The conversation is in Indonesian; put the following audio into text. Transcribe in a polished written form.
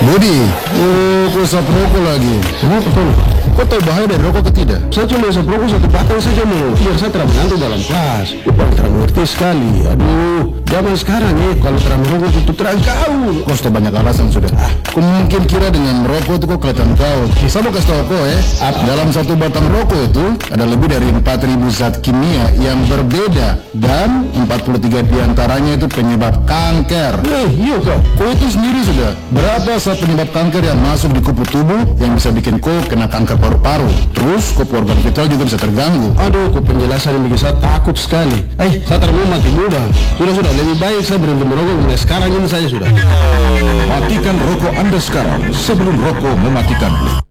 Budi, kau isap rokok lagi. Kenapa Tony? Kau tahu bahaya dari rokok atau tidak? Saya cuma isap rokok satu batang saja mau, biar saya terang mengantuk dalam kelas. Terang mengerti sekali. Aduh, zaman sekarang kalau terang merokok itu terang kau. Kau sudah banyak alasan sudah. Kau mungkin kira dengan merokok itu kau kelihatan kau. Saya mau kasih tahu kau dalam satu batang rokok itu ada lebih dari 4.000 zat kimia yang berbeda dan 43 diantaranya itu penyebab kanker. Iya kau. Kau itu sendiri sudah berapa zat penyebab kanker yang masuk di kupu tubuh yang bisa bikin kau kena kanker paru-paru. Terus kau organ vital juga bisa terganggu. Aduh, kau penjelasan yang bikin saya takut sekali. Saya terlalu mati muda. Sudah, lebih baik saya berhenti merokok mulai sekarang ini saja sudah. Matikan rokok Anda sekarang sebelum rokok mematikan.